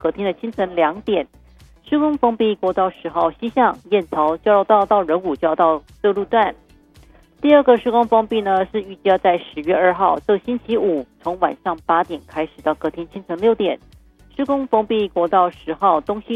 隔天的清晨2点，施工封闭国道10号西向燕巢交流道到仁武交道这路段。第二个施工封闭呢，是预计要在10月2号，这星期五，从晚上8点开始到隔天清晨6点，施工封闭国道10号东西